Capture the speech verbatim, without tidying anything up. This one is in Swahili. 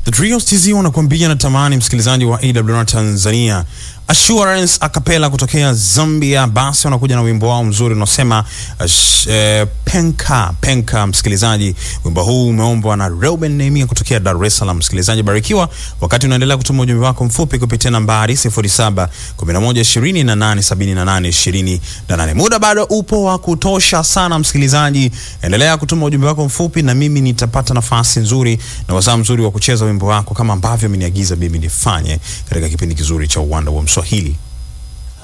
The Trios T Z wanakuambia na tamani msikilizaji wa A W R Tanzania. Assurance Acapella kutokea Zambia, basi wanakuja na wimbo wao mzuri unaosema uh, Penka Penka. Msikilizaji, wimbo huu umeombwa na Reuben Nehemia kutokea Dar es Salaam. Msikilizaji, barikiwa wakati unaendelea kutuma ujumbe wako mfupi kupitia nambari sifuri saba kumi na moja ishirini na nane sabini na nane ishirini na nane. Muda bado upo wa kutosha sana msikilizaji, endelea kutuma ujumbe wako mfupi na mimi nitapata nafasi nzuri na wasaa mzuri wa kucheza wimbo wako kama ambavyo umeniagiza mimi nifanye katika kipindi kizuri cha Uwanda wa Mswahili.